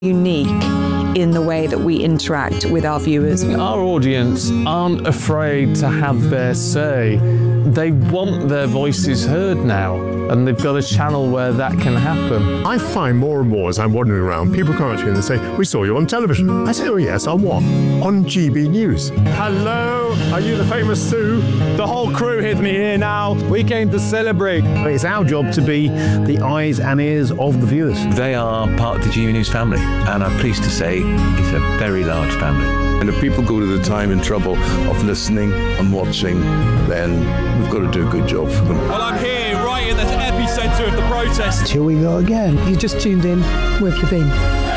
unique in the way that we interact with our viewers. Our audience aren't afraid to have their say. They want their voices heard now, and they've got a channel where that can happen. I find more and more as I'm wandering around, people come up to me and they say, "We saw you on television." I say, "Oh yes, on what?" "On GB News." "Hello, are you the famous Sue?" The whole crew hit me here now. We came to celebrate. It's our job to be the eyes and ears of the viewers. They are part of the GB News family, and I'm pleased to say it's a very large family. And if people go to the time and trouble of listening and watching, then we've got to do a good job for them. Well, I'm here right in the epicentre of the protest. Here we go again. You just tuned in. Where have you been?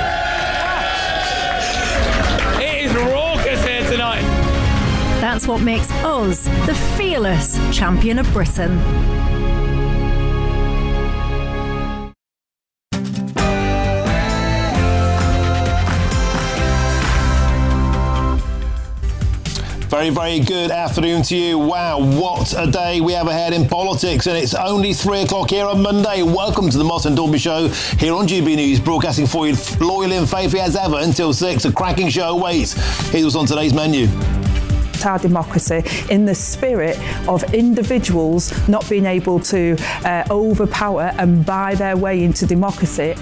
It is raucous here tonight. That's what makes us the fearless champion of Britain. Very, very good afternoon to you. Wow, what a day we have ahead in politics, and it's only 3 o'clock here on Monday. Welcome to the Martin Dalby Show here on GB News, broadcasting for you loyally and faithfully as ever until 6. A cracking show awaits. Here's what's on today's menu. Our democracy in the spirit of individuals not being able to overpower and buy their way into democracy.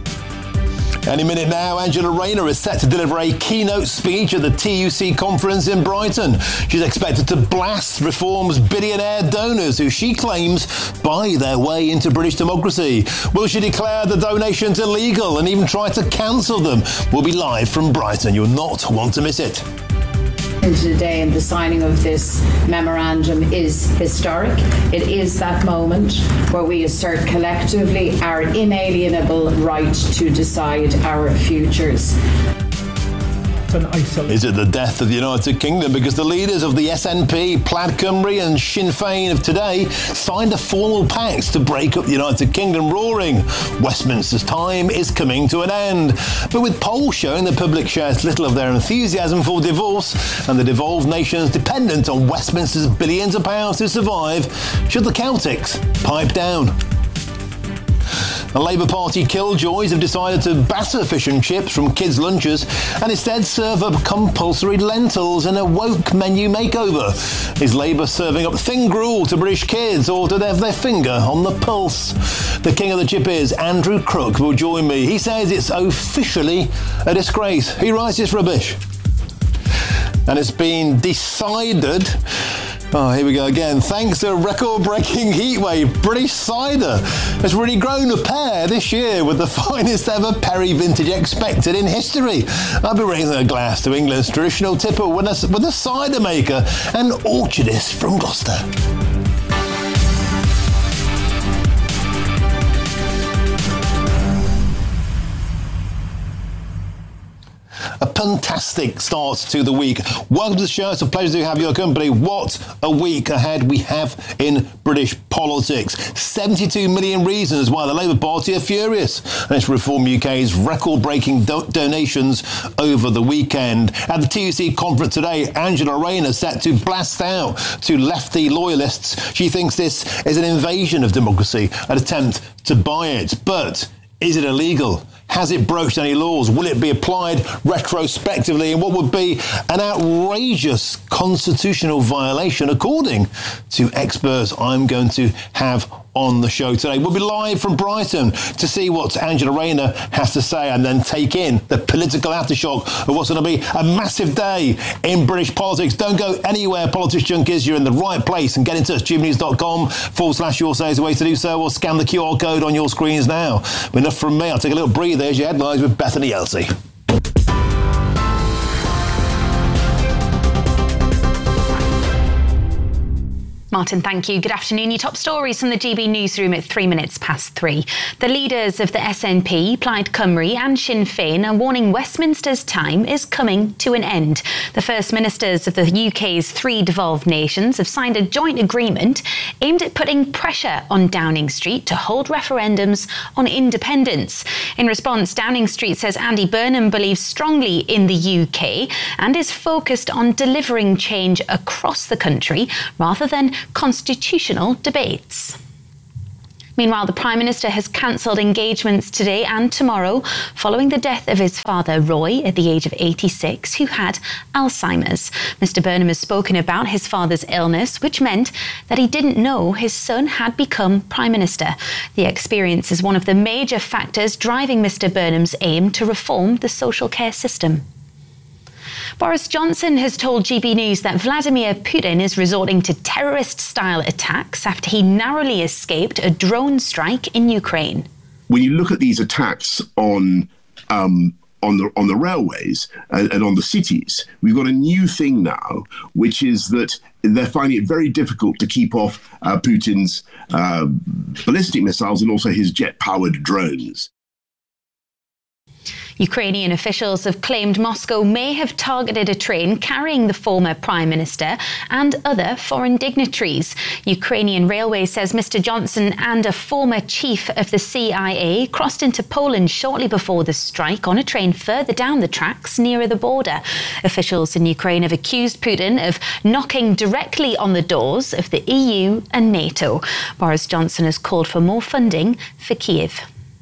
Any minute now, Angela Rayner is set to deliver a keynote speech at the TUC conference in Brighton. She's expected to blast Reform's billionaire donors who she claims buy their way into British democracy. Will she declare the donations illegal and even try to cancel them? We'll be live from Brighton. You'll not want to miss it. Today, and the signing of this memorandum is historic. It is that moment where we assert collectively our inalienable right to decide our futures. Is it the death of the United Kingdom? Because the leaders of the SNP, Plaid Cymru and Sinn Féin of today signed a formal pact to break up the United Kingdom, roaring, Westminster's time is coming to an end. But with polls showing the public shares little of their enthusiasm for divorce and the devolved nations dependent on Westminster's billions of pounds to survive, should the Celtics pipe down? The Labour Party killjoys have decided to batter fish and chips from kids' lunches and instead serve up compulsory lentils in a woke menu makeover. Is Labour serving up thin gruel to British kids, or do they have their finger on the pulse? The king of the chip is Andrew Crook will join me. He says it's officially a disgrace. He writes this rubbish. And it's been decided... Oh, here we go again. Thanks to a record-breaking heatwave, British cider has really grown a pair this year with the finest ever Perry vintage expected in history. I'll be raising a glass to England's traditional tipple with a cider maker and orchardist from Gloucester. A fantastic start to the week. Welcome to the show. It's a pleasure to have your company. What a week ahead we have in British politics. 72 million reasons why the Labour Party are furious. And it's Reform UK's record-breaking donations over the weekend. At the TUC conference today, Angela Rayner set to blast out to lefty loyalists. She thinks this is an invasion of democracy, an attempt to buy it. But is it illegal? Has it broached any laws? Will it be applied retrospectively? And what would be an outrageous constitutional violation, according to experts I'm going to have on the show today? We'll be live from Brighton to see what Angela Rayner has to say and then take in the political aftershock of what's going to be a massive day in British politics. Don't go anywhere, Politics Junkies. You're in the right place, and get in touch. gbnews.com/your say is the way to do so, or scan the QR code on your screens now. But enough from me. I'll take a little breather. There's your headlines with Bethany Elsey. Martin, thank you. Good afternoon. Your top stories from the GB newsroom at 3 minutes past 3. The leaders of the SNP, Plaid Cymru and Sinn Féin are warning Westminster's time is coming to an end. The First Ministers of the UK's 3 devolved nations have signed a joint agreement aimed at putting pressure on Downing Street to hold referendums on independence. In response, Downing Street says Andy Burnham believes strongly in the UK and is focused on delivering change across the country rather than constitutional debates. Meanwhile, the Prime Minister has cancelled engagements today and tomorrow following the death of his father, Roy, at the age of 86, who had Alzheimer's. Mr Burnham has spoken about his father's illness, which meant that he didn't know his son had become Prime Minister. The experience is one of the major factors driving Mr Burnham's aim to reform the social care system. Boris Johnson has told GB News that Vladimir Putin is resorting to terrorist-style attacks after he narrowly escaped a drone strike in Ukraine. When you look at these attacks on the railways and on the cities, we've got a new thing now, which is that they're finding it very difficult to keep off Putin's ballistic missiles and also his jet-powered drones. Ukrainian officials have claimed Moscow may have targeted a train carrying the former Prime Minister and other foreign dignitaries. Ukrainian Railways says Mr Johnson and a former chief of the CIA crossed into Poland shortly before the strike on a train further down the tracks nearer the border. Officials in Ukraine have accused Putin of knocking directly on the doors of the EU and NATO. Boris Johnson has called for more funding for Kyiv.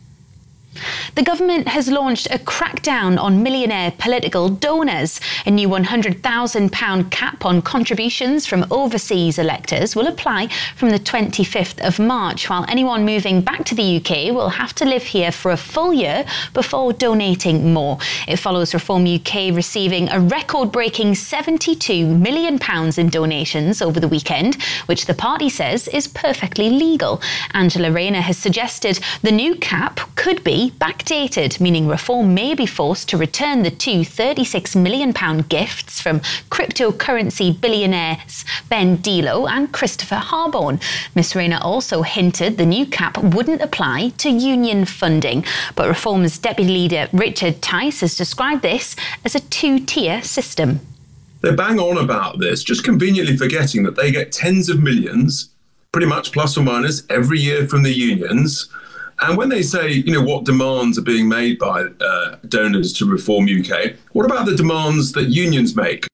The government has launched a crackdown on millionaire political donors. A new £100,000 cap on contributions from overseas electors will apply from the 25th of March, while anyone moving back to the UK will have to live here for a full year before donating more. It follows Reform UK receiving a record-breaking £72 million in donations over the weekend, which the party says is perfectly legal. Angela Rayner has suggested the new cap could be backdated, meaning Reform may be forced to return the two £36 million gifts from cryptocurrency billionaires Ben Dilo and Christopher Harborne. Ms Rayner also hinted the new cap wouldn't apply to union funding, but Reform's Deputy Leader Richard Tice has described this as a two-tier system. They bang on about this, just conveniently forgetting that they get tens of millions, pretty much plus or minus, every year from the unions. And when they say, what demands are being made by donors to Reform UK, what about the demands that unions make?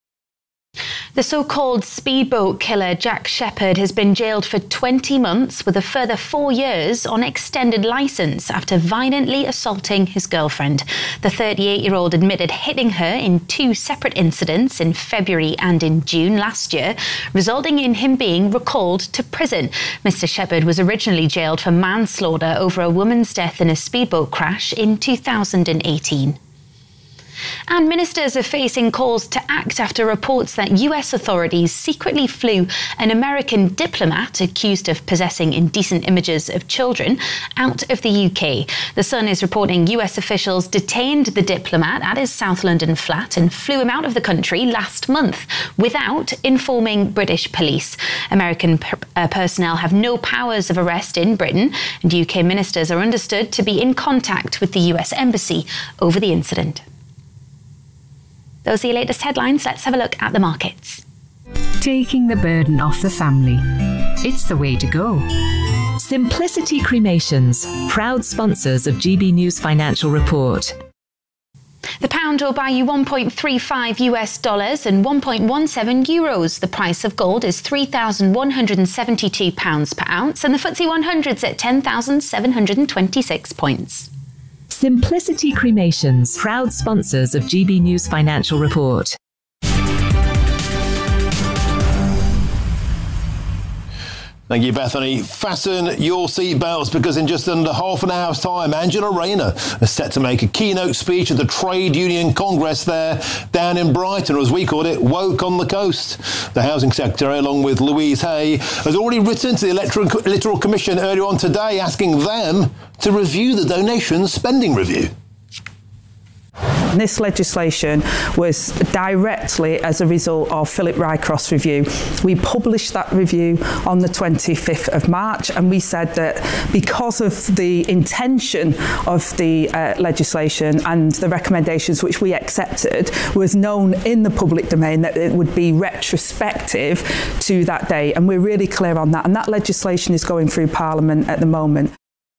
The so-called speedboat killer Jack Shepherd has been jailed for 20 months with a further 4 years on extended licence after violently assaulting his girlfriend. The 38-year-old admitted hitting her in 2 separate incidents in February and in June last year, resulting in him being recalled to prison. Mr Shepherd was originally jailed for manslaughter over a woman's death in a speedboat crash in 2018. And ministers are facing calls to act after reports that US authorities secretly flew an American diplomat accused of possessing indecent images of children out of the UK. The Sun is reporting US officials detained the diplomat at his South London flat and flew him out of the country last month without informing British police. American personnel have no powers of arrest in Britain, and UK ministers are understood to be in contact with the US Embassy over the incident. Those are your latest headlines. Let's have a look at the markets. Taking the burden off the family. It's the way to go. Simplicity Cremations, proud sponsors of GB News Financial Report. The pound will buy you $1.35 and 1.17 euros. The price of gold is £3,172 per ounce, and the FTSE 100's at 10,726 points. Simplicity Cremations, proud sponsors of GB News Financial Report. Thank you, Bethany. Fasten your seatbelts because in just under half an hour's time, Angela Rayner is set to make a keynote speech at the Trade Union Congress there down in Brighton, or as we call it, Woke on the Coast. The Housing Secretary, along with Louise Hay, has already written to the Electoral Commission earlier on today asking them to review the donations spending review. This legislation was directly as a result of Philip Rycroft's review. We published that review on the 25th of March, and we said that because of the intention of the legislation and the recommendations which we accepted was known in the public domain, that it would be retrospective to that day. And we're really clear on that. And that legislation is going through Parliament at the moment.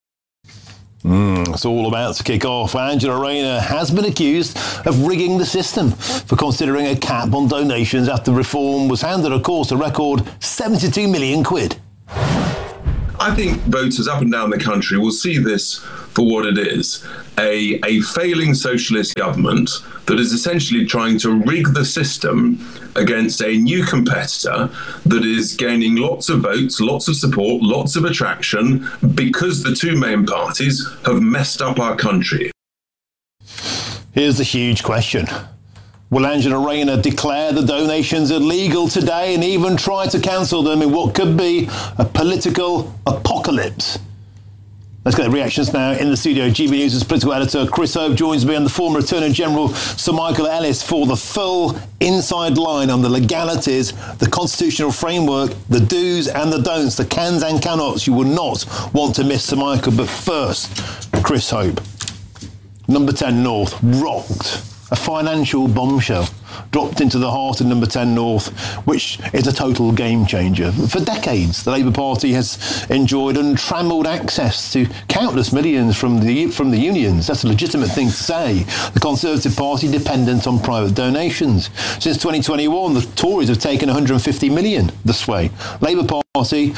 It's all about to kick off. Angela Rayner has been accused of rigging the system for considering a cap on donations after Reform was handed, of course, a record £72 million. I think voters up and down the country will see this for what it is, a failing socialist government that is essentially trying to rig the system against a new competitor that is gaining lots of votes, lots of support, lots of attraction, because the two main parties have messed up our country. Here's the huge question. Will Angela Rayner declare the donations illegal today and even try to cancel them in what could be a political apocalypse? Let's get the reactions now in the studio. GB News' political editor Chris Hope joins me, and the former Attorney General Sir Michael Ellis for the full inside line on the legalities, the constitutional framework, the do's and the don'ts, the cans and cannots. You will not want to miss Sir Michael. But first, Chris Hope. Number 10 North, rocked. A financial bombshell dropped into the heart of Number 10 North, which is a total game changer. For decades, the Labour Party has enjoyed untrammelled access to countless millions from the unions. That's a legitimate thing to say. The Conservative Party dependent on private donations. Since 2021, the Tories have taken 150 million this way. Labour Party,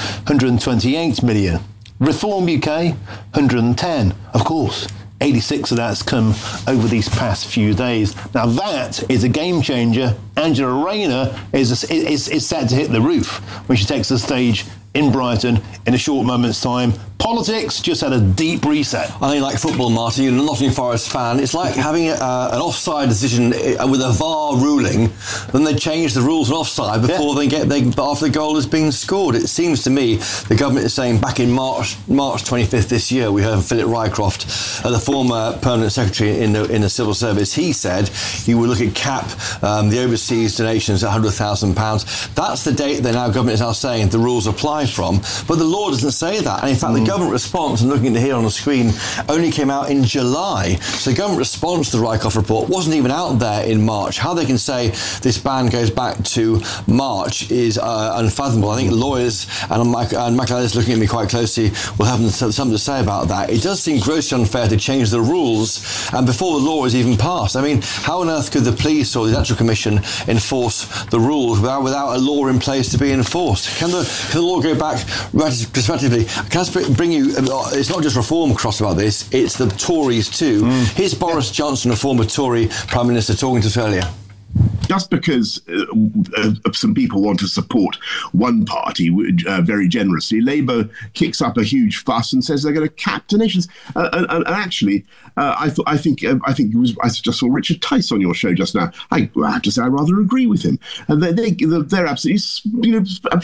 128 million. Reform UK, 110. Of course, 86 of that's come over these past few days. Now that is a game changer. Angela Rayner is set to hit the roof when she takes the stage in Brighton in a short moment's time. Politics just had a deep reset. I think, like football, Martin, you're a Nottingham Forest fan. It's like having an offside decision with a VAR ruling. Then they change the rules on offside before after the goal has been scored. It seems to me the government is saying back in March 25th this year, we heard from Philip Rycroft, the former permanent secretary in the civil service. He said he would look at cap the overseas donations at £100,000. That's the date the government is now saying the rules apply from. But the law doesn't say that. And in fact, the government response, and looking at here on the screen, only came out in July. So the government response to the Rycroft report wasn't even out there in March. How they can say this ban goes back to March is unfathomable. I think lawyers and Michael Ellis, looking at me quite closely, will have something to say about that. It does seem grossly unfair to change the rules and before the law is even passed. I mean, how on earth could the police or the Electoral Commission enforce the rules without a law in place to be enforced? Can the law go back retrospectively? Can I bring you, it's not just Reform Cross about this, it's the Tories too. Here's Boris Johnson, a former Tory Prime Minister, talking to us earlier. Just because some people want to support one party very generously, Labour kicks up a huge fuss and says they're going to cap donations. And actually, I just saw Richard Tice on your show just now. I have to say I rather agree with him. They're absolutely,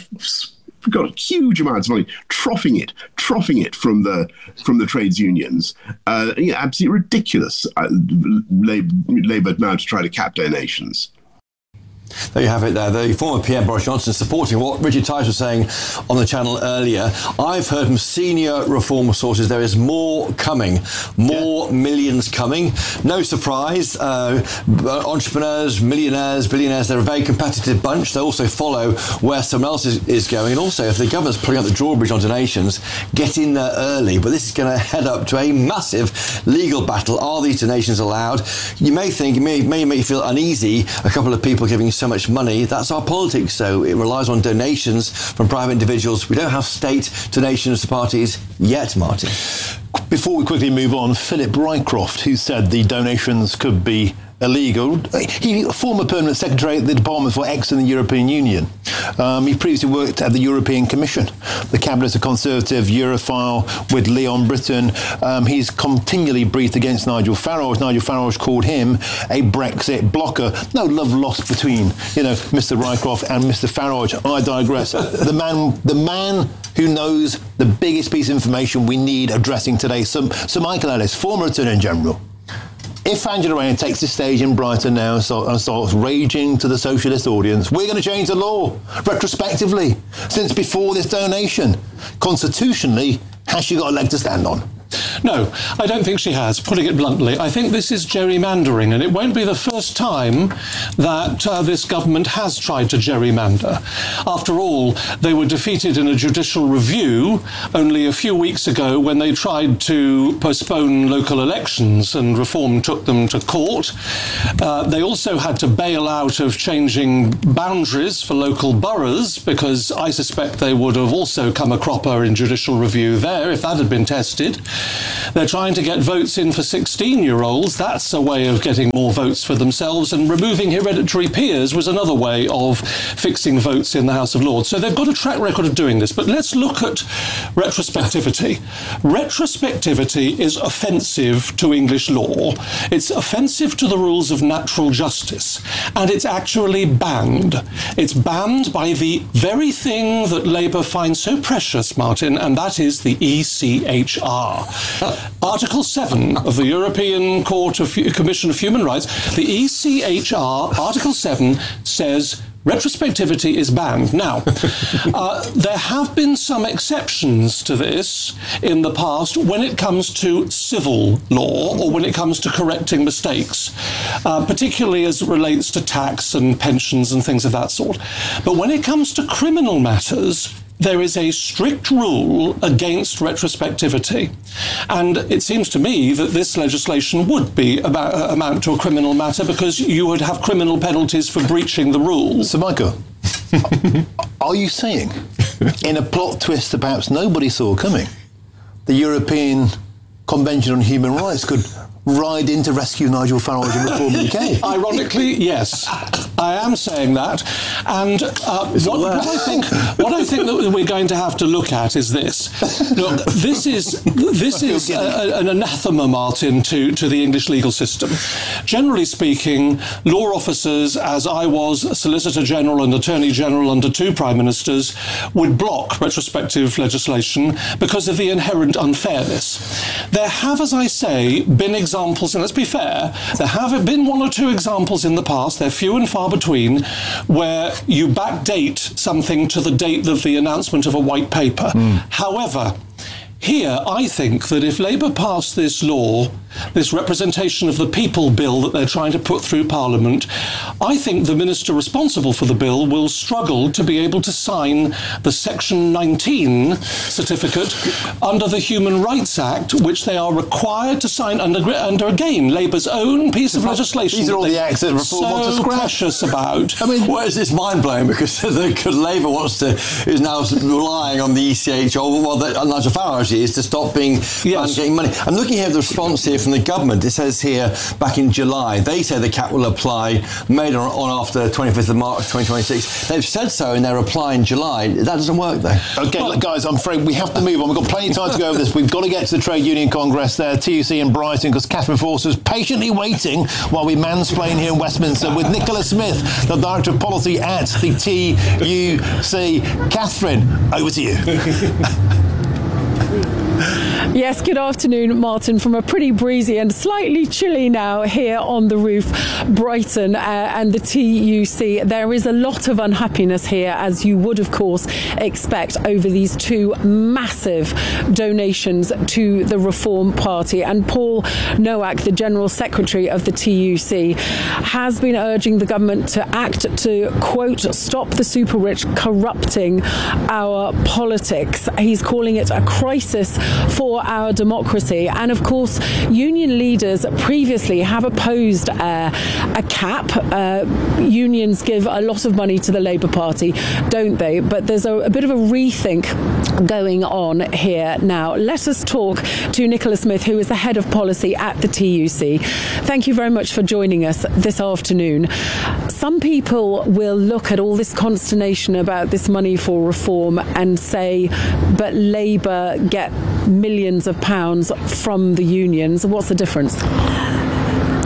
got huge amounts of money, troughing it from the trades unions. Absolutely ridiculous. Labour now to try to cap donations. There you have it there. The former PM Boris Johnson supporting what Richard Tice was saying on the channel earlier. I've heard from senior Reform sources there is more coming, millions coming. No surprise. Entrepreneurs, millionaires, billionaires, they're a very competitive bunch. They also follow where someone else is going. And also, if the government's pulling up the drawbridge on donations, get in there early. But this is going to head up to a massive legal battle. Are these donations allowed? You may think, it may make you feel uneasy, a couple of people giving so much money. That's our politics, so it relies on donations from private individuals. We don't have state donations to parties yet, Martin. Before we quickly move on, Philip Rycroft, who said the donations could be illegal. He former permanent secretary at the Department for X in the European Union. He previously worked at the European Commission, the cabinet of Conservative Europhile with Leon Britton. He's continually breathed against Nigel Farage. Nigel Farage called him a Brexit blocker. No love lost between, Mr. Rycroft and Mr. Farage. I digress. The man who knows the biggest piece of information we need addressing today, Sir Michael Ellis, former Attorney General. If Angela Rayner takes the stage in Brighton now and starts raging to the socialist audience, we're going to change the law retrospectively, since before this donation. Constitutionally, has she got a leg to stand on? No, I don't think she has, putting it bluntly. I think this is gerrymandering, and it won't be the first time that this government has tried to gerrymander. After all, they were defeated in a judicial review only a few weeks ago when they tried to postpone local elections, and Reform took them to court. They also had to bail out of changing boundaries for local boroughs, because I suspect they would have also come a cropper in judicial review there if that had been tested. They're trying to get votes in for 16-year-olds. That's a way of getting more votes for themselves, and removing hereditary peers was another way of fixing votes in the House of Lords. So they've got a track record of doing this. But let's look at retrospectivity. Retrospectivity is offensive to English law. It's offensive to the rules of natural justice, and it's actually banned. It's banned by the very thing that Labour finds so precious, Martin, and that is the ECHR. Article 7 of the European Commission of Human Rights, the ECHR, Article 7, says retrospectivity is banned. Now, there have been some exceptions to this in the past when it comes to civil law or when it comes to correcting mistakes, particularly as it relates to tax and pensions and things of that sort. But when it comes to criminal matters, there is a strict rule against retrospectivity. And it seems to me that this legislation would be amount to a criminal matter, because you would have criminal penalties for breaching the rules. So, Michael, are you saying, in a plot twist that perhaps nobody saw coming, the European Convention on Human Rights could ride in to rescue Nigel Farage and Reform UK? Ironically, yes. I am saying that. And what I think that we're going to have to look at is this. Look, this is an anathema, Martin, to the English legal system. Generally speaking, law officers, as I was Solicitor General and Attorney General under two Prime Ministers, would block retrospective legislation because of the inherent unfairness. There have, as I say, been examples, and let's be fair, there have been one or two examples in the past, they're few and far between, where you backdate something to the date of the announcement of a white paper. However, here, I think that if Labour passed this law, this representation of the people bill that they're trying to put through Parliament, I think the minister responsible for the bill will struggle to be able to sign the Section 19 certificate under the Human Rights Act, which they are required to sign under again, Labour's own piece of legislation. These are all the acts that Reform wants to scrap. Precious about. I mean, where is this mind-blowing? Because Labour is now relying on the ECHR, well, Nigel Farage is, to stop being getting money. I'm looking here at the response here from the government. It says here, back in July, they say the cap will apply made on after 25th of March 2026. They've said so in their reply in July. That doesn't work, though. OK, look, guys, I'm afraid we have to move on. We've got plenty of time to go over this. We've got to get to the Trade Union Congress there, TUC in Brighton, because Catherine Forster's patiently waiting while we mansplain here in Westminster with Nicola Smith, the Director of Policy at the TUC. Catherine, over to you. Yes, good afternoon, Martin, from a pretty breezy and slightly chilly now here on the roof, Brighton and the TUC. There is a lot of unhappiness here, as you would, of course, expect over these two massive donations to the Reform Party. And Paul Nowak, the General Secretary of the TUC, has been urging the government to act to, quote, stop the super rich corrupting our politics. He's calling it a crisis for our democracy. And of course, union leaders previously have opposed a cap. Unions give a lot of money to the Labour Party, don't they? But there's a bit of a rethink going on here now. Let us talk to Nicola Smith, who is the head of policy at the TUC. Thank you very much for joining us this afternoon. Some people will look at all this consternation about this money for reform and say, but Labour get millions of pounds from the unions. What's the difference?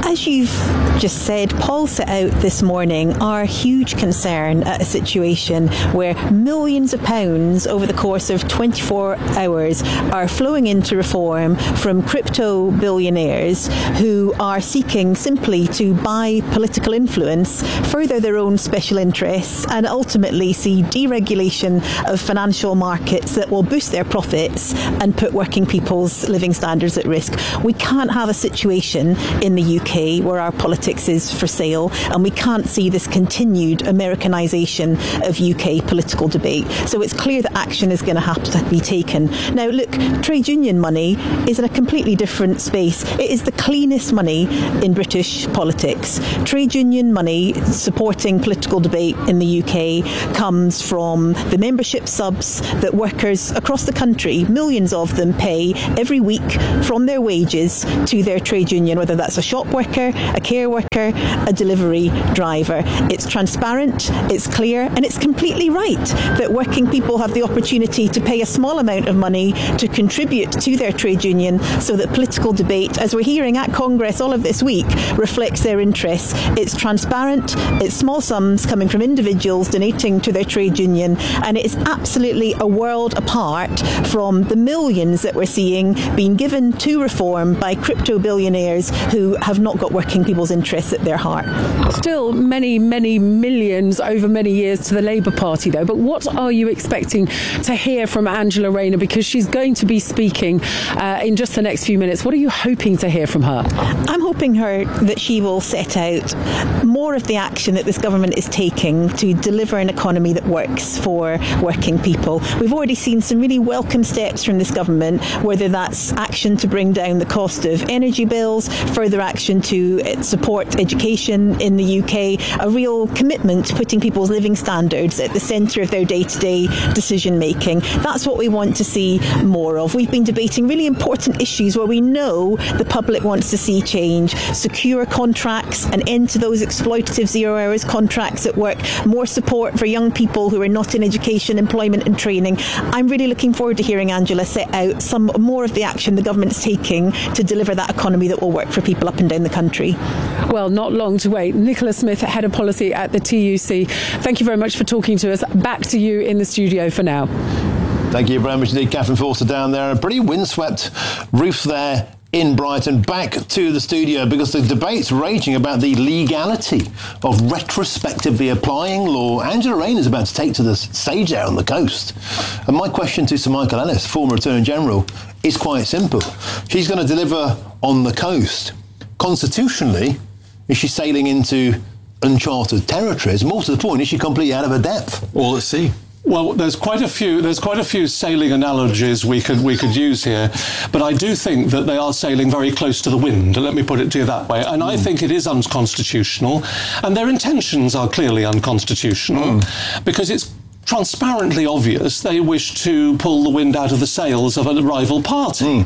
As you've just said, Paul set out this morning our huge concern at a situation where millions of pounds over the course of 24 hours are flowing into reform from crypto billionaires who are seeking simply to buy political influence, further their own special interests, and ultimately see deregulation of financial markets that will boost their profits and put working people's living standards at risk. We can't have a situation in the UK where our politics is for sale, and we can't see this continued Americanisation of UK political debate. So it's clear that action is going to have to be taken. Now look, trade union money is in a completely different space. It is the cleanest money in British politics. Trade union money supporting political debate in the UK comes from the membership subs that workers across the country, millions of them, pay every week from their wages to their trade union, whether that's a shop worker, a care worker, a delivery driver. It's transparent, it's clear, and it's completely right that working people have the opportunity to pay a small amount of money to contribute to their trade union so that political debate, as we're hearing at Congress all of this week, reflects their interests. It's transparent, it's small sums coming from individuals donating to their trade union, and it is absolutely a world apart from the millions that we're seeing being given to reform by crypto billionaires who have not got working people's interests at their heart. Still many millions over many years to the Labour Party, though. But what are you expecting to hear from Angela Rayner? Because she's going to be speaking in just the next few minutes. What are you hoping to hear from her? I'm hoping that she will set out more of the action that this government is taking to deliver an economy that works for working people. We've already seen some really welcome steps from this government, whether that's action to bring down the cost of energy bills, further action to support education in the UK, a real commitment to putting people's living standards at the centre of their day-to-day decision making. That's what we want to see more of. We've been debating really important issues where we know the public wants to see change: secure contracts, an end to those exploitative 0 hours contracts at work, more support for young people who are not in education, employment and training. I'm really looking forward to hearing Angela set out some more of the action the government's taking to deliver that economy that will work for people up and down the country. Well, not long to wait. Nicola Smith, Head of Policy at the TUC, thank you very much for talking to us. Back to you in the studio for now. Thank you very much indeed, Catherine Forster down there. A pretty windswept roof there in Brighton. Back to the studio because the debate's raging about the legality of retrospectively applying law. Angela Rayner is about to take to the stage there on the coast. And my question to Sir Michael Ellis, former Attorney General, is quite simple. She's going to deliver on the coast. Constitutionally, is she sailing into uncharted territories? More to the point, is she completely out of her depth? All at sea. Well, there's quite a few sailing analogies we could use here, but I do think that they are sailing very close to the wind. Let me put it to you that way. And I think it is unconstitutional, and their intentions are clearly unconstitutional because it's transparently obvious they wish to pull the wind out of the sails of a rival party.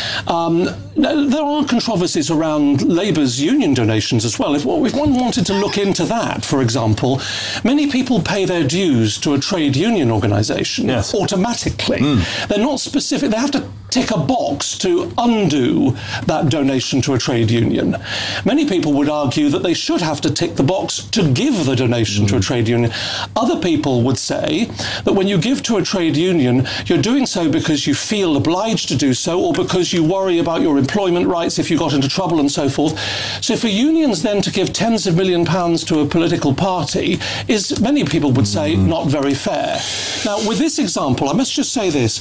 There are controversies around Labour's union donations as well. If one wanted to look into that, for example, many people pay their dues to a trade union organisation automatically. They're not specific. They have to tick a box to undo that donation to a trade union. Many people would argue that they should have to tick the box to give the donation to a trade union. Other people would say that when you give to a trade union, you're doing so because you feel obliged to do so, or because you worry about your employment rights if you got into trouble and so forth. So for unions then to give tens of £millions to a political party is, many people would say, not very fair. Now, with this example, I must just say this.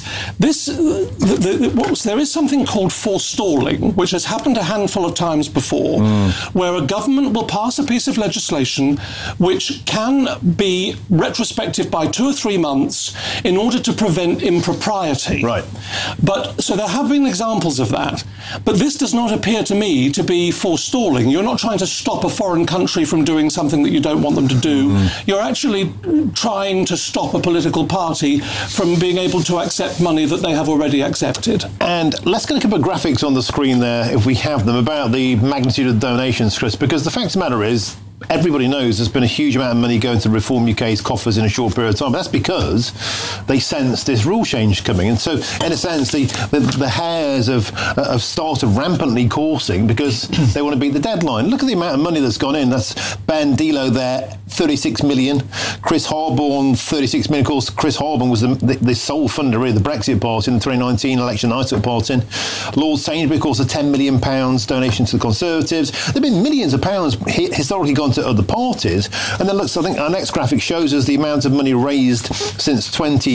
There is something called forestalling, which has happened a handful of times before, where a government will pass a piece of legislation which can be retrospective by 2 or 3 months in order to prevent impropriety. Right. But so there have been examples of that. But this does not appear to me to be forestalling. You're not trying to stop a foreign country from doing something that you don't want them to do. You're actually trying to stop a political party from being able to accept money that they have already accepted. And let's get a couple of graphics on the screen there, if we have them, about the magnitude of donations, Chris, because the fact of the matter is, everybody knows there's been a huge amount of money going to Reform UK's coffers in a short period of time. But that's because they sensed this rule change coming. And so, in a sense, the hares have started rampantly coursing because they want to beat the deadline. Look at the amount of money that's gone in. That's Bandilo there, 36 million. Chris Harborne, 36 million. Of course, Chris Harborne was the sole funder, really, the Brexit party in the 2019 election I took part in. Lord Sainsbury, of course, a £10 million donation to the Conservatives. There have been millions of pounds historically gone to other parties. And then, look, so I think our next graphic shows us the amount of money raised since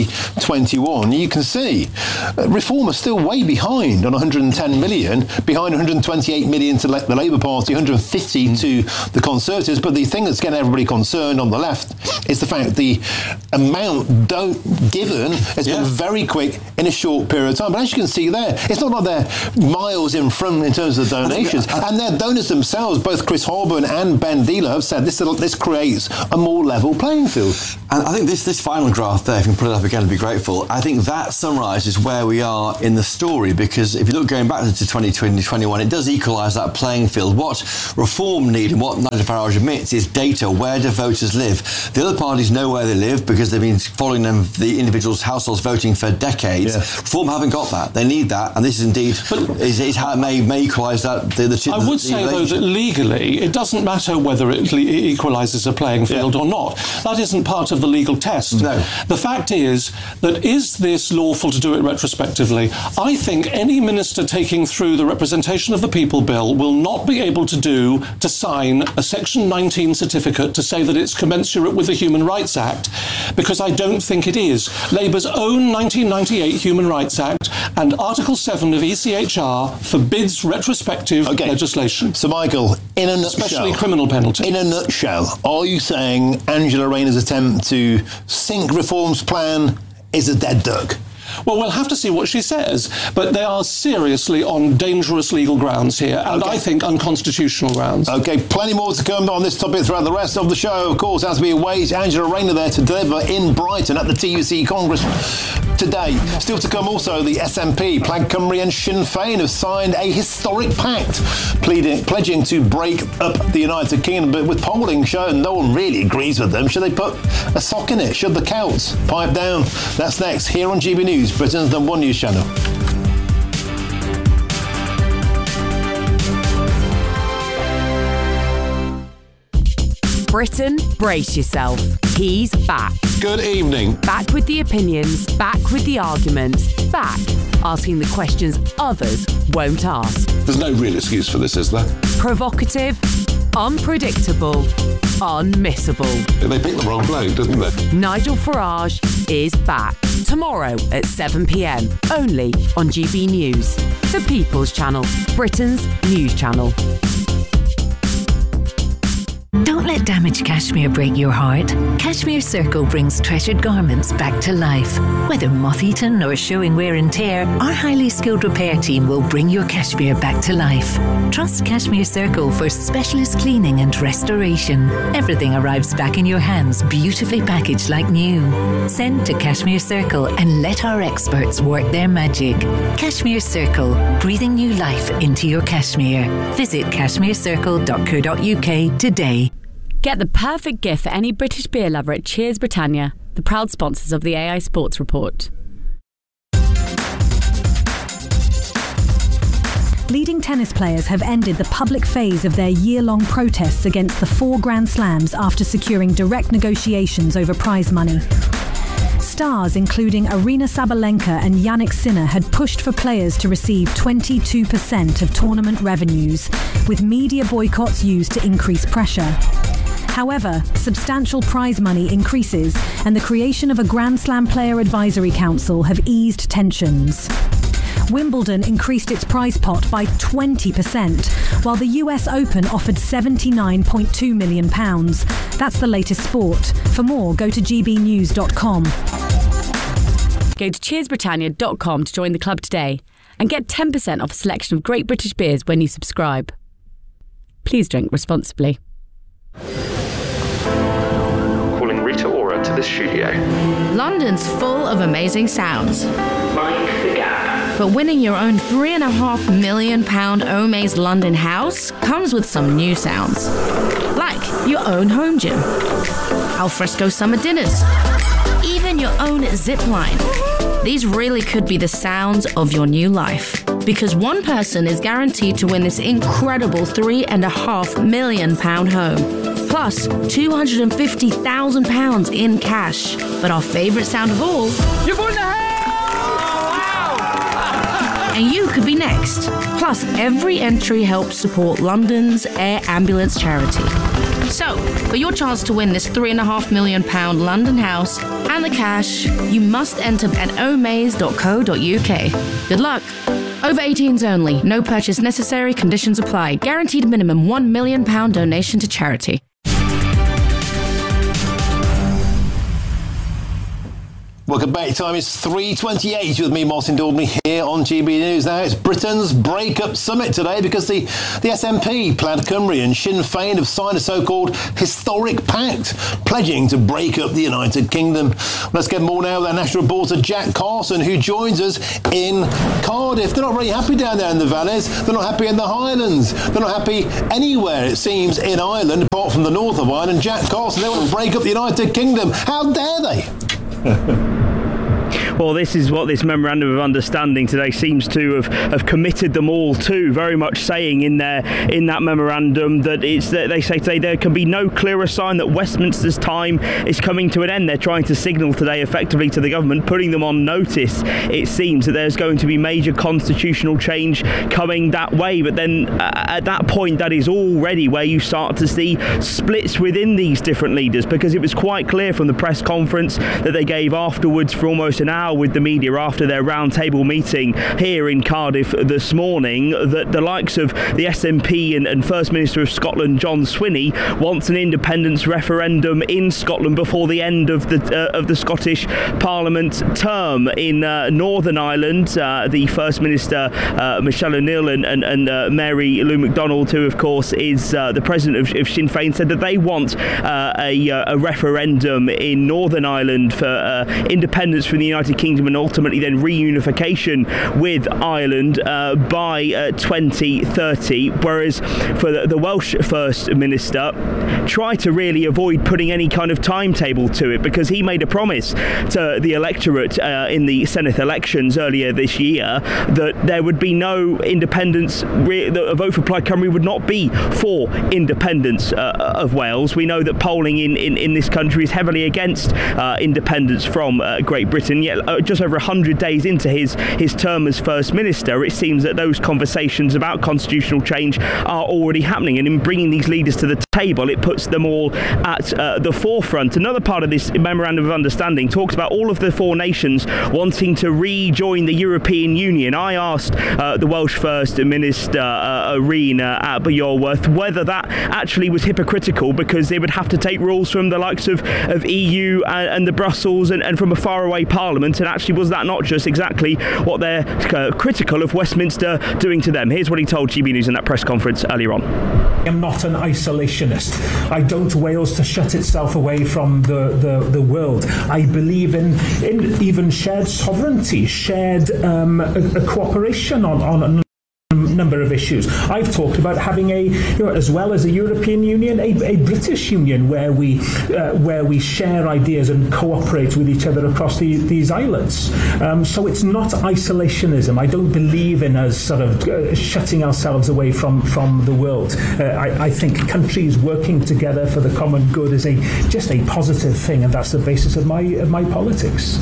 2021. You can see Reform are still way behind on 110 million, behind 128 million to the Labour Party, 150 to the Conservatives. But the thing that's getting everybody concerned on the left is the fact the amount given has been very quick in a short period of time. But as you can see there, it's not like they're miles in front in terms of the donations. And their donors themselves, both Chris Harborne and Bandilo, have said this creates a more level playing field. And I think this final graph there, if you can put it up again, I'd be grateful. I think that summarises where we are in the story, because if you look going back to 2020-21, it does equalise that playing field. What Reform need and what Nigel Farage admits is data. Where do voters live? The other parties know where they live because they've been following them, the individuals' households voting for decades. Reform haven't got that. They need that, and this is indeed is how it may equalise that. I would say, though, that legally it doesn't matter whether it equalises a playing field or not. That isn't part of the legal test. No. The fact is that is this lawful to do it retrospectively? I think any minister taking through the Representation of the People Bill will not be able to sign a Section 19 certificate to say that it's commensurate with the Human Rights Act, because I don't think it is. Labour's own 1998 Human Rights Act and Article 7 of ECHR forbids retrospective legislation. So, Michael, in a nutshell, especially criminal penalty. In a nutshell, are you saying Angela Rayner's attempt to sink Reform's plan is a dead duck? Well, we'll have to see what she says, but they are seriously on dangerous legal grounds here, and I think unconstitutional grounds. OK, plenty more to come on this topic throughout the rest of the show. Of course, as we await Angela Rayner there to deliver in Brighton at the TUC Congress today. Still to come also, the SNP, Plaid Cymru and Sinn Féin have signed a historic pact, pledging to break up the United Kingdom, but with polling showing no one really agrees with them. Should they put a sock in it? Should the Celts pipe down? That's next here on GB News, Britain's #1 news channel. Britain, brace yourself. He's back. Good evening. Back with the opinions, back with the arguments, back asking the questions others won't ask. There's no real excuse for this, is there? Provocative, unpredictable, unmissable. They picked the wrong bloke, didn't they? Nigel Farage is back. Tomorrow at 7 p.m, only on GB News. The People's Channel, Britain's news channel. Don't let damaged cashmere break your heart. Cashmere Circle brings treasured garments back to life. Whether moth-eaten or showing wear and tear, our highly skilled repair team will bring your cashmere back to life. Trust Cashmere Circle for specialist cleaning and restoration. Everything arrives back in your hands, beautifully packaged like new. Send to Cashmere Circle and let our experts work their magic. Cashmere Circle, breathing new life into your cashmere. Visit cashmerecircle.co.uk today. Get the perfect gift for any British beer lover at Cheers Britannia, the proud sponsors of the AI Sports Report. Leading tennis players have ended the public phase of their year-long protests against the 4 Grand Slams after securing direct negotiations over prize money. Stars including Arina Sabalenka and Jannik Sinner had pushed for players to receive 22% of tournament revenues, with media boycotts used to increase pressure. However, substantial prize money increases and the creation of a Grand Slam Player Advisory Council have eased tensions. Wimbledon increased its prize pot by 20%, while the US Open offered £79.2 million. That's the latest sport. For more, go to gbnews.com. Go to cheersbritannia.com to join the club today and get 10% off a selection of great British beers when you subscribe. Please drink responsibly. Calling Rita Ora to the studio. London's full of amazing sounds. Mind the gap. But winning your own £3.5 million Omaze London house comes with some new sounds. Like your own home gym, alfresco summer dinners, even your own zip line. These really could be the sounds of your new life. Because one person is guaranteed to win this incredible £3.5 million home. Plus £250,000 in cash. But our favourite sound of all... You've won the house! And you could be next. Plus, every entry helps support London's Air Ambulance charity. So, for your chance to win this £3.5 million London house and the cash, you must enter at omaze.co.uk. Good luck. Over 18s only. No purchase necessary. Conditions apply. Guaranteed minimum £1 million donation to charity. Welcome back. Time is 3:28 with me, Martin Daubney, here on GB News. Now it's Britain's breakup summit today because the SNP, Plaid Cymru and Sinn Féin have signed a so-called historic pact, pledging to break up the United Kingdom. Let's get more now with our national reporter Jack Carson, who joins us in Cardiff. They're not very happy down there in the valleys. They're not happy in the Highlands. They're not happy anywhere, it seems, in Ireland, apart from the north of Ireland. Jack Carson, they want to break up the United Kingdom. How dare they? Well, this is what this memorandum of understanding today seems to have committed them all to, very much saying in that memorandum that they say today there can be no clearer sign that Westminster's time is coming to an end. They're trying to signal today effectively to the government, putting them on notice, it seems, that there's going to be major constitutional change coming that way. But then at that point, that is already where you start to see splits within these different leaders, because it was quite clear from the press conference that they gave afterwards for almost an hour with the media after their roundtable meeting here in Cardiff this morning that the likes of the SNP and First Minister of Scotland John Swinney wants an independence referendum in Scotland before the end of the Scottish Parliament term. In Northern Ireland, the First Minister Michelle O'Neill and Mary Lou McDonald, who of course is the president of Sinn Féin, said that they want a referendum in Northern Ireland for independence from the United Kingdom and ultimately then reunification with Ireland by 2030, whereas for the Welsh First Minister tried to really avoid putting any kind of timetable to it, because he made a promise to the electorate in the Senedd elections earlier this year that there would be no independence, a vote for Plaid Cymru would not be for independence of Wales. We know that polling in this country is heavily against independence from Great Britain, yet just over 100 days into his term as First Minister, it seems that those conversations about constitutional change are already happening, and in bringing these leaders to the table, it puts them all at the forefront. Another part of this memorandum of understanding talks about all of the four nations wanting to rejoin the European Union. I asked the Welsh First Minister Irene Aberystwyth whether that actually was hypocritical, because they would have to take rules from the likes of EU and the Brussels and from a faraway Parliament, and actually was that not just exactly what they're critical of Westminster doing to them? Here's what he told GB News in that press conference earlier on. I am not an isolationist. I don't want Wales to shut itself away from the world. I believe in even shared sovereignty, shared cooperation on number of issues. I've talked about having as well as a European Union, a British Union where we share ideas and cooperate with each other across these islands. So it's not isolationism. I don't believe in us sort of shutting ourselves away from the world. I think countries working together for the common good is just a positive thing, and that's the basis of my politics.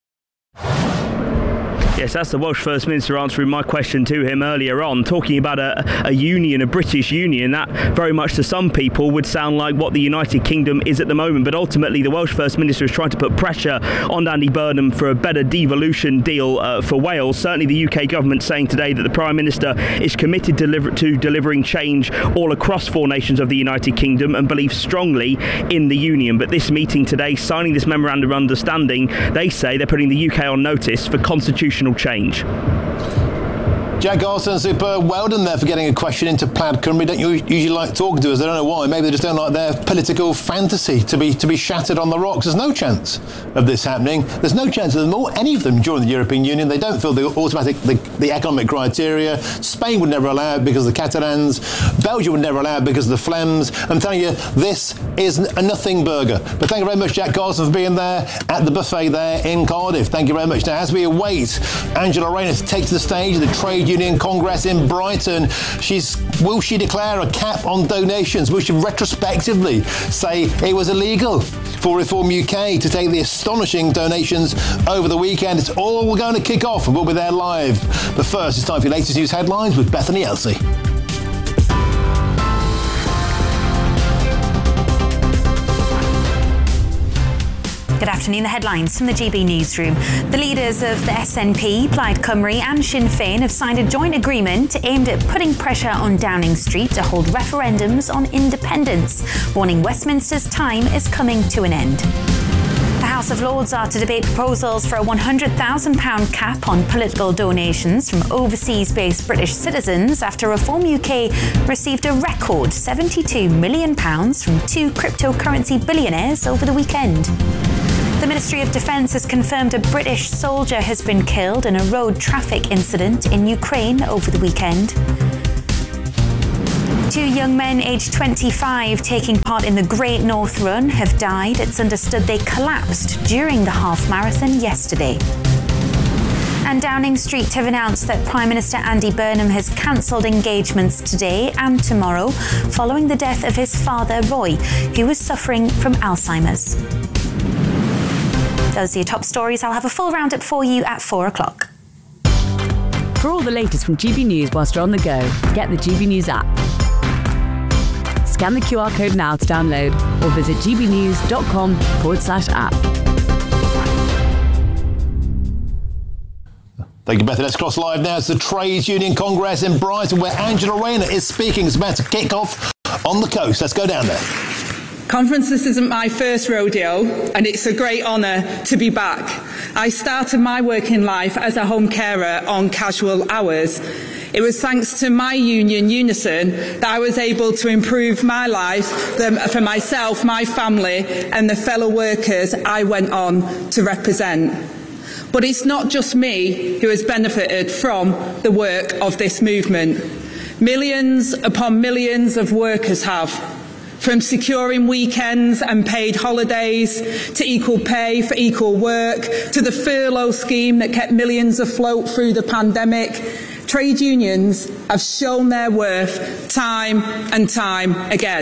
Yes, that's the Welsh First Minister answering my question to him earlier on, talking about a union, a British union. That very much to some people would sound like what the United Kingdom is at the moment, but ultimately the Welsh First Minister is trying to put pressure on Andy Burnham for a better devolution deal for Wales. Certainly the UK government saying today that the Prime Minister is committed to delivering change all across four nations of the United Kingdom and believes strongly in the union. But this meeting today, signing this memorandum of understanding, they say they're putting the UK on notice for constitutional change. Jack Garson, super. Well done there for getting a question into Plaid Cymru. Don't you usually like talking to us? I don't know why. Maybe they just don't like their political fantasy to be shattered on the rocks. There's no chance of this happening. There's no chance of them or any of them joining the European Union. They don't fill the economic criteria. Spain would never allow it because of the Catalans. Belgium would never allow it because of the Flems. I'm telling you, this is a nothing burger. But thank you very much, Jack Garson, for being there at the buffet there in Cardiff. Thank you very much. Now, as we await Angela Rayner to take to the stage at the Trade Union Congress in Brighton, will she declare a cap on donations? Will she retrospectively say it was illegal for Reform UK to take the astonishing donations over the weekend? It's all going to kick off and we'll be there live. But first, it's time for your latest news headlines with Bethany Elsey. Good afternoon. The headlines from the GB Newsroom. The leaders of the SNP, Plaid Cymru and Sinn Féin have signed a joint agreement aimed at putting pressure on Downing Street to hold referendums on independence, warning Westminster's time is coming to an end. The House of Lords are to debate proposals for a £100,000 cap on political donations from overseas-based British citizens after Reform UK received a record £72 million from two cryptocurrency billionaires over the weekend. The Ministry of Defence has confirmed a British soldier has been killed in a road traffic incident in Ukraine over the weekend. Two young men aged 25 taking part in the Great North Run have died. It's understood they collapsed during the half marathon yesterday. And Downing Street have announced that Prime Minister Andy Burnham has cancelled engagements today and tomorrow following the death of his father, Roy, who was suffering from Alzheimer's. Those are your top stories. I'll have a full roundup for you at 4 o'clock. For all the latest from GB News whilst you're on the go, get the GB News app. Scan the QR code now to download or visit gbnews.com/app. Thank you, Beth. Let's cross live now to the Trades Union Congress in Brighton, where Angela Rayner is speaking. It's about to kick off on the coast. Let's go down there. Conference, this isn't my first rodeo, and it's a great honour to be back. I started my working life as a home carer on casual hours. It was thanks to my union, Unison, that I was able to improve my life for myself, my family, and the fellow workers I went on to represent. But it's not just me who has benefited from the work of this movement. Millions upon millions of workers have. From securing weekends and paid holidays, to equal pay for equal work, to the furlough scheme that kept millions afloat through the pandemic, trade unions have shown their worth time and time again.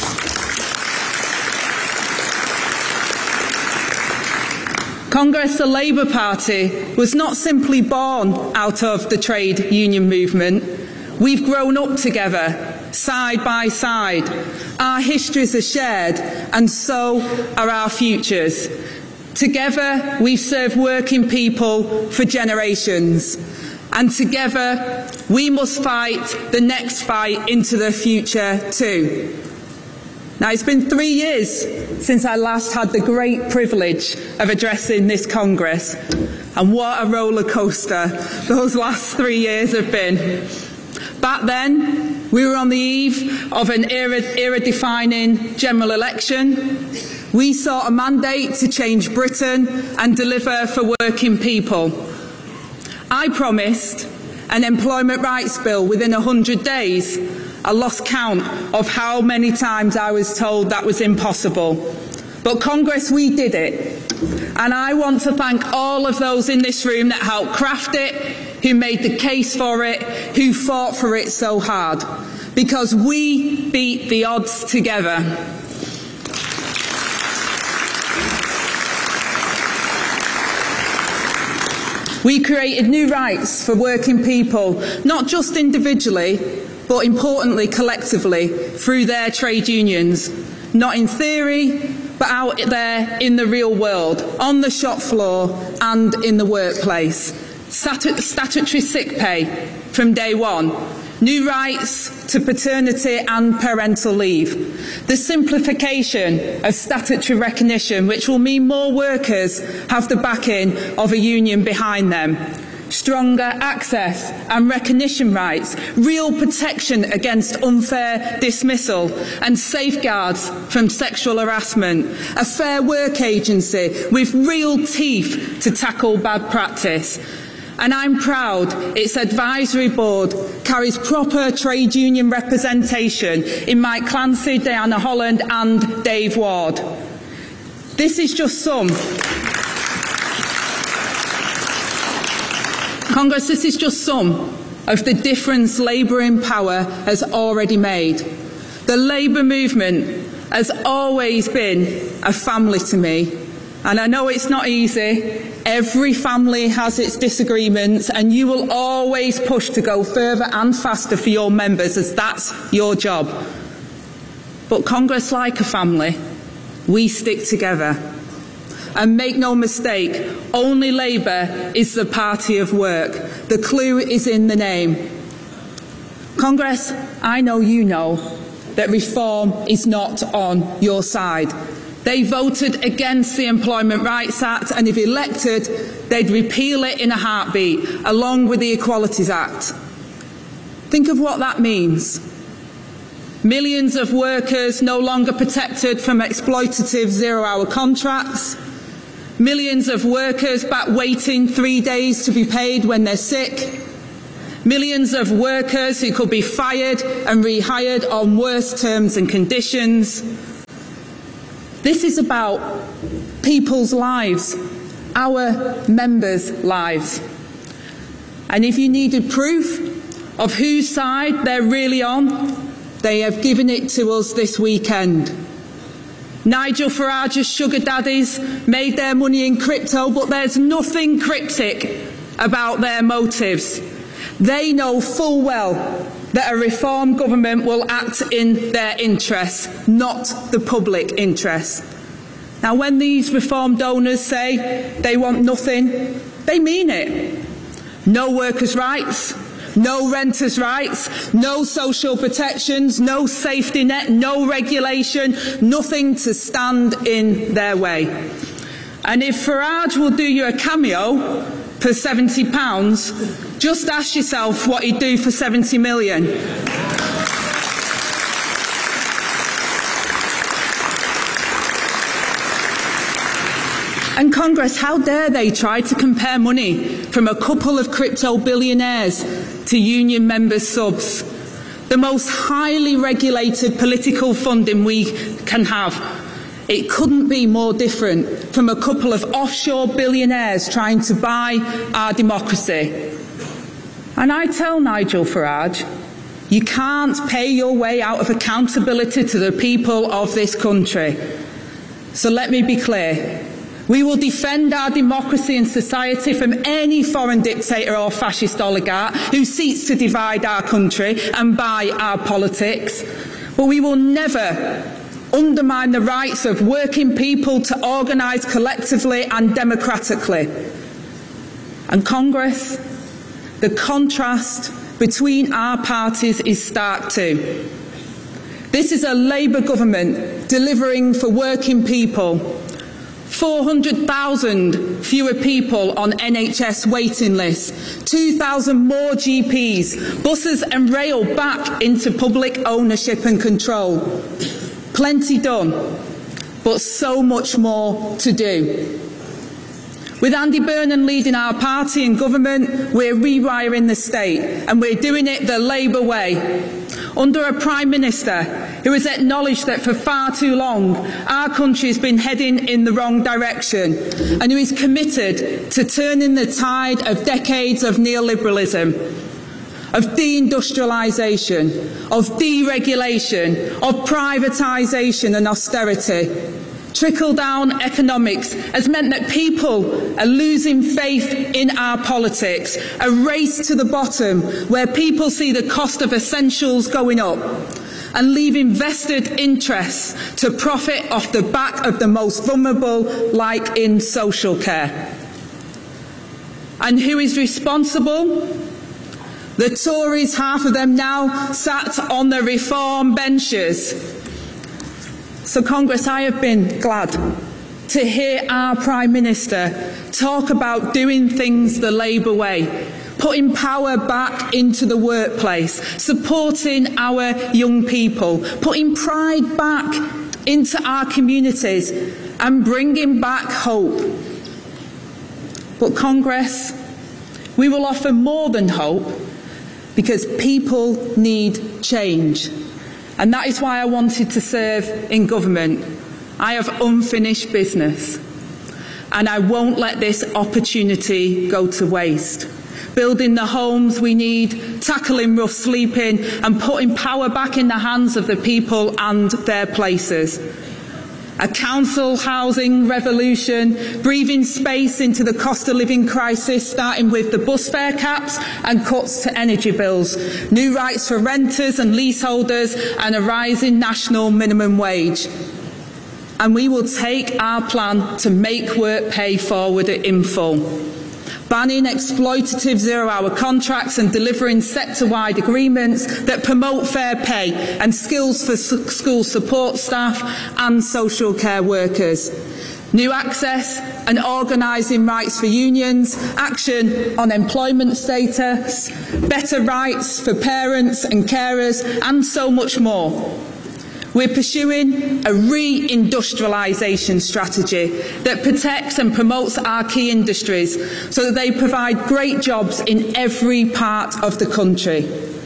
Congress, the Labour Party, was not simply born out of the trade union movement. We've grown up together, side by side. Our histories are shared, and so are our futures. Together, we've served working people for generations. And together, we must fight the next fight into the future too. Now, it's been 3 years since I last had the great privilege of addressing this Congress. And what a roller coaster those last 3 years have been. Back then, we were on the eve of an era-defining general election. We sought a mandate to change Britain and deliver for working people. I promised an employment rights bill within 100 days. I lost count of how many times I was told that was impossible. But Congress, we did it. And I want to thank all of those in this room that helped craft it, who made the case for it, who fought for it so hard. Because we beat the odds together. We created new rights for working people, not just individually, but importantly collectively through their trade unions. Not in theory, but out there in the real world, on the shop floor and in the workplace. Statutory sick pay from day one. New rights to paternity and parental leave. The simplification of statutory recognition, which will mean more workers have the backing of a union behind them. stronger access and recognition rights, real protection against unfair dismissal and safeguards from sexual harassment, a fair work agency with real teeth to tackle bad practice. And I'm proud its advisory board carries proper trade union representation in Mike Clancy, Diana Holland and Dave Ward. This is just some. Congress, this is just some of the difference Labour in power has already made. The Labour movement has always been a family to me, and I know it's not easy. Every family has its disagreements, and you will always push to go further and faster for your members, as that's your job. But Congress, like a family, we stick together. And make no mistake, only Labour is the party of work. The clue is in the name. Congress, I know you know that reform is not on your side. They voted against the Employment Rights Act, and if elected, they'd repeal it in a heartbeat, along with the Equalities Act. Think of what that means. Millions of workers no longer protected from exploitative zero-hour contracts. Millions of workers back waiting 3 days to be paid when they're sick. Millions of workers who could be fired and rehired on worse terms and conditions. This is about people's lives, our members' lives. And if you needed proof of whose side they're really on, they have given it to us this weekend. Nigel Farage's sugar daddies made their money in crypto, but there's nothing cryptic about their motives. They know full well that a reform government will act in their interests, not the public interest. Now, when these reform donors say they want nothing, they mean it. No workers' rights, no renters' rights, no social protections, no safety net, no regulation, nothing to stand in their way. And if Farage will do you a cameo for £70, just ask yourself what he'd do for 70 million. And Congress, how dare they try to compare money from a couple of crypto billionaires to union members' subs? The most highly regulated political funding we can have. It couldn't be more different from a couple of offshore billionaires trying to buy our democracy. And I tell Nigel Farage, you can't pay your way out of accountability to the people of this country. So let me be clear. We will defend our democracy and society from any foreign dictator or fascist oligarch who seeks to divide our country and buy our politics. But we will never undermine the rights of working people to organise collectively and democratically. And Congress, the contrast between our parties is stark too. This is a Labour government delivering for working people. 400,000 fewer people on NHS waiting lists, 2,000 more GPs, buses and rail back into public ownership and control. Plenty done, but so much more to do. With Andy Burnham leading our party in government, we're rewiring the state, and we're doing it the Labour way. Under a Prime Minister who has acknowledged that for far too long our country has been heading in the wrong direction, and who is committed to turning the tide of decades of neoliberalism, of deindustrialisation, of deregulation, of privatisation and austerity. Trickle-down economics has meant that people are losing faith in our politics, a race to the bottom where people see the cost of essentials going up and leaving vested interests to profit off the back of the most vulnerable, like in social care. And who is responsible? The Tories, half of them now, sat on the reform benches. So, Congress, I have been glad to hear our Prime Minister talk about doing things the Labour way, putting power back into the workplace, supporting our young people, putting pride back into our communities and bringing back hope. But Congress, we will offer more than hope, because people need change. And that is why I wanted to serve in government. I have unfinished business, and I won't let this opportunity go to waste. Building the homes we need, tackling rough sleeping, and putting power back in the hands of the people and their places. A council housing revolution, breathing space into the cost of living crisis, starting with the bus fare caps and cuts to energy bills, new rights for renters and leaseholders, and a rising national minimum wage. And we will take our plan to make work pay forward in full. Banning exploitative zero-hour contracts and delivering sector-wide agreements that promote fair pay and skills for school support staff and social care workers. New access and organising rights for unions, action on employment status, better rights for parents and carers, and so much more. We're pursuing a re-industrialisation strategy that protects and promotes our key industries so that they provide great jobs in every part of the country.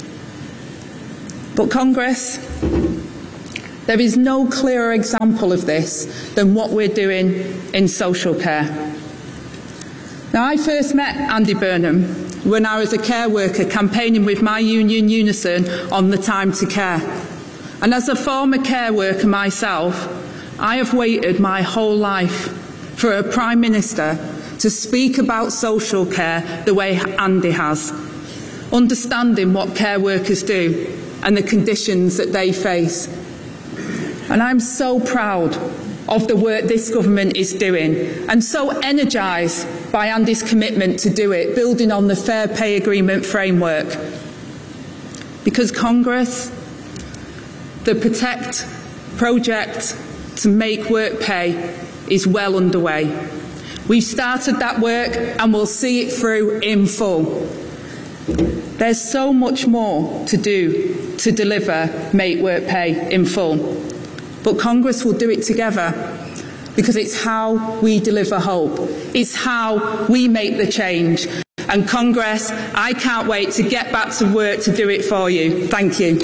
But Congress, there is no clearer example of this than what we're doing in social care. Now, I first met Andy Burnham when I was a care worker campaigning with my union Unison on the Time to Care. And as a former care worker myself, I have waited my whole life for a Prime Minister to speak about social care the way Andy has, understanding what care workers do and the conditions that they face. And I'm so proud of the work this government is doing, and so energised by Andy's commitment to do it, building on the Fair Pay Agreement framework. Because Congress, the Protect project to make work pay is well underway. We've started that work and we'll see it through in full. There's so much more to do to deliver Make Work Pay in full. But Congress will do it together, because it's how we deliver hope. It's how we make the change. And Congress, I can't wait to get back to work to do it for you. Thank you.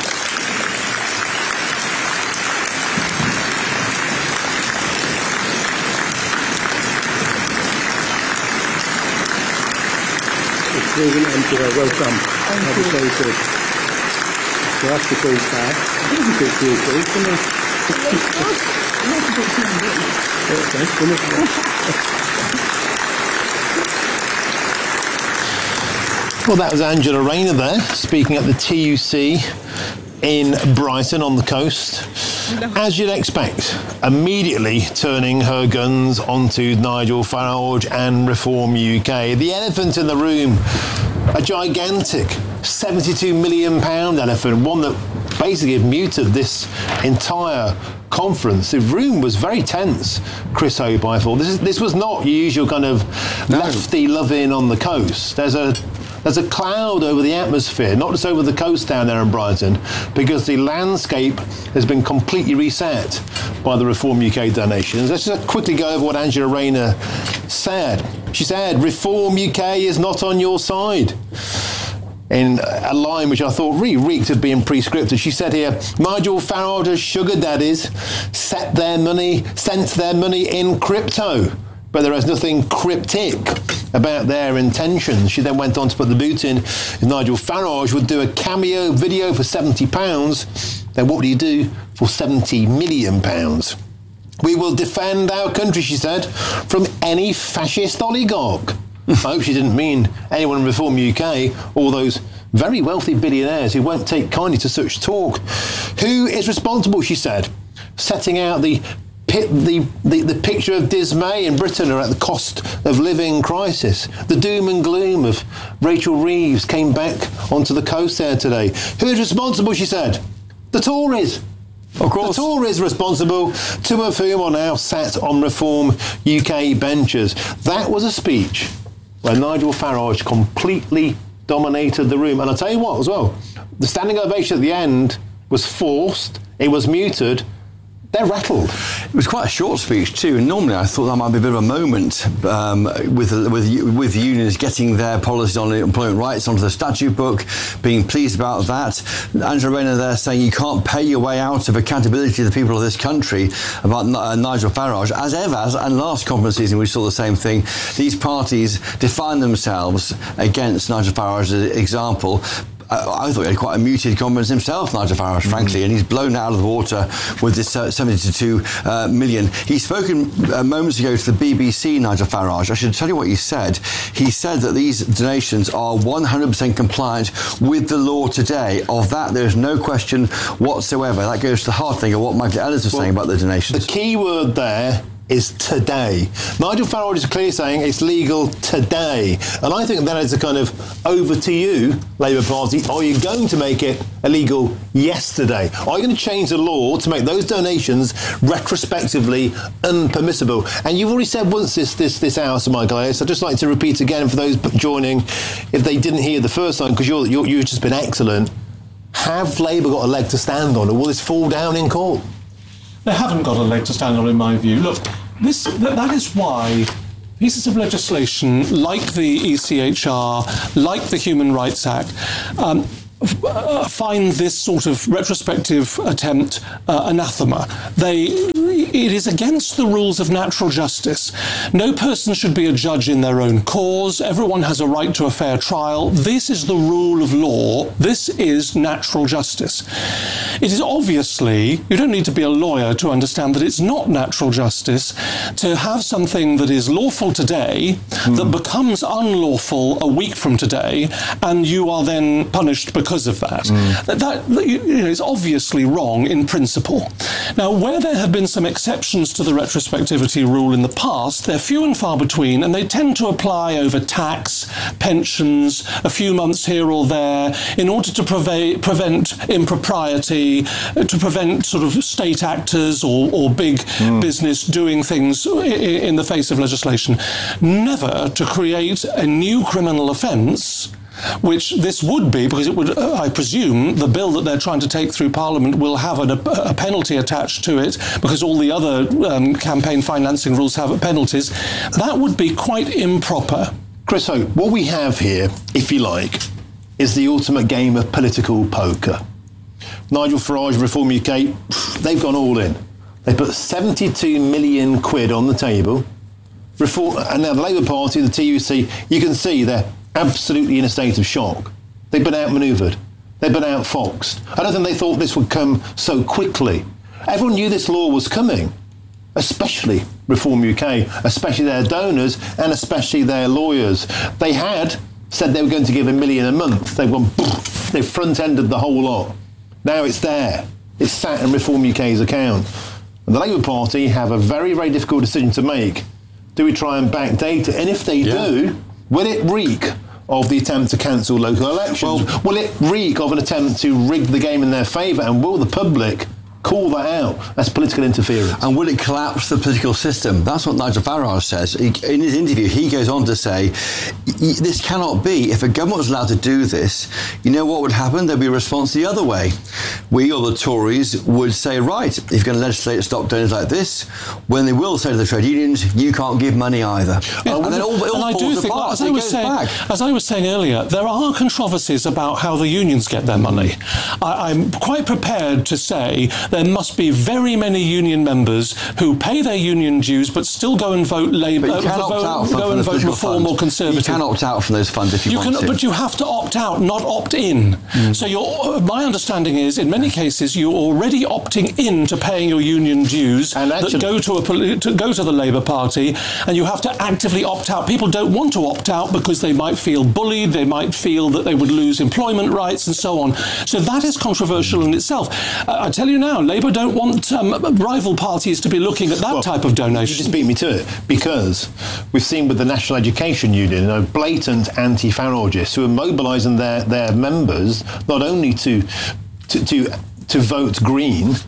Angela, welcome. Thank you. Very good. So that's the ball back. I think it's a bit too good, isn't it? Well, that was Angela Rayner there, speaking at the TUC in Brighton on the coast. As you'd expect, immediately turning her guns onto Nigel Farage and Reform UK. The elephant in the room, a gigantic £72 million elephant, one that basically muted this entire conference. The room was very tense, Chris Hope, I thought. This was not your usual kind of lefty love-in on the coast. There's a cloud over the atmosphere, not just over the coast down there in Brighton, because the landscape has been completely reset by the Reform UK donations. Let's just quickly go over what Angela Rayner said. She said, Reform UK is not on your side. In a line which I thought really reeked of being pre-scripted. She said here, Nigel Farage's sugar daddies sent their money in crypto, but there is nothing cryptic about their intentions. She then went on to put the boot in. If Nigel Farage would do a cameo video for £70, then what would he do for £70 million? We will defend our country, she said, from any fascist oligarch. I hope she didn't mean anyone in Reform UK, all those very wealthy billionaires who won't take kindly to such talk. Who is responsible, she said, setting out the picture of dismay in Britain are at the cost of living crisis. The doom and gloom of Rachel Reeves came back onto the coast there today. Who is responsible, she said? The Tories. Of course. The Tories responsible, two of whom are now sat on Reform UK benches. That was a speech where Nigel Farage completely dominated the room. And I'll tell you what as well, the standing ovation at the end was forced, it was muted. They're rattled. It was quite a short speech too, and normally I thought that might be a bit of a moment with the unions getting their policies on employment rights onto the statute book, being pleased about that. Angela Rayner there saying you can't pay your way out of accountability to the people of this country about Nigel Farage. As ever, and last conference season we saw the same thing. These parties define themselves against Nigel Farage's example. I thought he had quite a muted conference himself, Nigel Farage, frankly, and he's blown out of the water with this 72 million. He's spoken moments ago to the BBC, Nigel Farage. I should tell you what he said. He said that these donations are 100% compliant with the law today. Of that, there's no question whatsoever. That goes to the heart thing of what Michael Ellis was saying about the donations. The key word there is today. Nigel Farage is clearly saying it's legal today. And I think that is a kind of over to you, Labour Party. Are you going to make it illegal yesterday? Are you going to change the law to make those donations retrospectively unpermissible? And you've already said once this hour, Sir Michael Ellis. I'd just like to repeat again for those joining, if they didn't hear the first time, because you've just been excellent. Have Labour got a leg to stand on, or will this fall down in court? They haven't got a leg to stand on, in my view. Look, that is why pieces of legislation like the ECHR, like the Human Rights Act, find this sort of retrospective attempt anathema. It is against the rules of natural justice. No person should be a judge in their own cause. Everyone has a right to a fair trial. This is the rule of law. This is natural justice. It is obviously, you don't need to be a lawyer to understand that it's not natural justice to have something that is lawful today that becomes unlawful a week from today, and you are then punished because of that. That is obviously wrong in principle. Now, where there have been some exceptions to the retrospectivity rule in the past, they're few and far between, and they tend to apply over tax, pensions, a few months here or there, in order to prevent impropriety, to prevent sort of state actors or big business doing things in the face of legislation. Never to create a new criminal offence, which this would be, because it would, I presume, the bill that they're trying to take through Parliament will have a penalty attached to it, because all the other campaign financing rules have penalties. That would be quite improper. Chris Hope, what we have here, if you like, is the ultimate game of political poker. Nigel Farage, Reform UK, they've gone all in. They put 72 million quid on the table. And now the Labour Party, the TUC, you can see they're absolutely in a state of shock. They've been outmanoeuvred. They've been outfoxed. I don't think they thought this would come so quickly. Everyone knew this law was coming, especially Reform UK, especially their donors and especially their lawyers. They had said they were going to give $1 million a month. They front-ended the whole lot. Now it's there. It's sat in Reform UK's account. And the Labour Party have a very, very difficult decision to make. Do we try and backdate it? And if they do, will it reek of the attempt to cancel local elections? Will it reek of an attempt to rig the game in their favour? And will the public call that out as political interference? And will it collapse the political system? That's what Nigel Farage says. In his interview, he goes on to say, this cannot be. If a government was allowed to do this, you know what would happen? There'd be a response the other way. We, or the Tories, would say, right, if you're going to legislate to stop donors like this, when they will say to the trade unions, you can't give money either. Yeah, and then it all falls apart. As I was saying earlier, there are controversies about how the unions get their money. I'm quite prepared to say there must be very many union members who pay their union dues but still go and vote Labour, go and vote Reform or Conservative. You can opt out from those funds if you want to. But you have to opt out, not opt in. So my understanding is, in many cases, you're already opting in to paying your union dues that go to the Labour Party, and you have to actively opt out. People don't want to opt out because they might feel bullied, they might feel that they would lose employment rights and so on. So that is controversial in itself. I tell you now, Labour don't want rival parties to be looking at that type of donation. You just beat me to it, because we've seen with the National Education Union, blatant anti-Faragists who are mobilising their members not only to vote Green,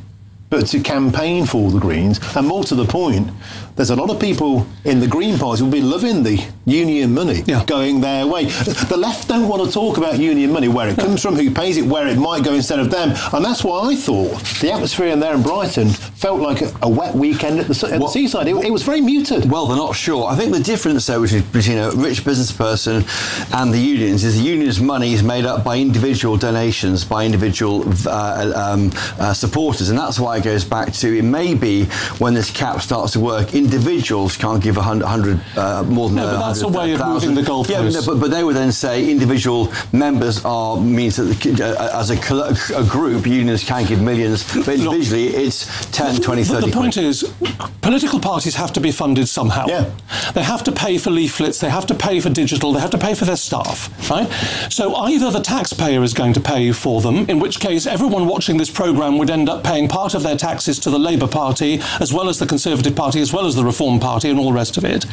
but to campaign for the Greens. And more to the point, there's a lot of people in the Green Party who will be loving the union money going their way. The left don't want to talk about union money, where it comes from, who pays it, where it might go instead of them. And that's why I thought the atmosphere in there in Brighton felt like a wet weekend at the seaside. It was very muted. Well, they're not sure. I think the difference, though, between a rich business person and the unions is the union's money is made up by individual donations, by individual supporters. And that's why it goes back to, it may be when this cap starts to work, individuals can't give 100 more than but that's a way of moving the goalposts. Yeah, but they would then say individual members means that as a group, unions can give millions, but individually it's 10, 20, 30 The point is, political parties have to be funded somehow. Yeah. They have to pay for leaflets, they have to pay for digital, they have to pay for their staff, right? So either the taxpayer is going to pay for them, in which case everyone watching this programme would end up paying part of their taxes to the Labour Party, as well as the Conservative Party, as well as the Reform Party and all the rest of it.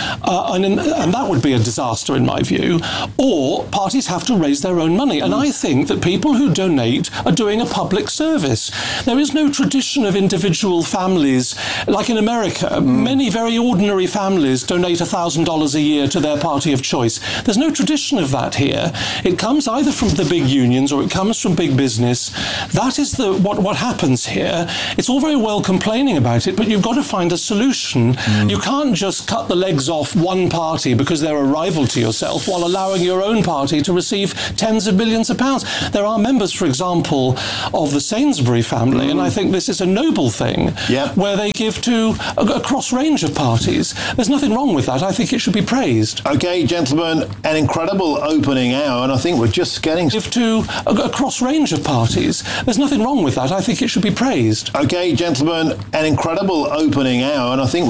And that would be a disaster in my view. Or parties have to raise their own money. And I think that people who donate are doing a public service. There is no tradition of individual families. Like in America, many very ordinary families donate $1,000 a year to their party of choice. There's no tradition of that here. It comes either from the big unions or it comes from big business. That is what happens here. It's all very well complaining about it, but you've got to find a solution. You can't just cut the legs off one party because they're a rival to yourself while allowing your own party to receive tens of millions of pounds. There are members, for example, of the Sainsbury family, and I think this is a noble thing, where they give to a cross range of parties. There's nothing wrong with that. I think it should be praised. OK, gentlemen, an incredible opening hour, and I think we're just getting... Give to a cross range of parties. There's nothing wrong with that. I think it should be praised. OK, gentlemen, an incredible opening hour, and I think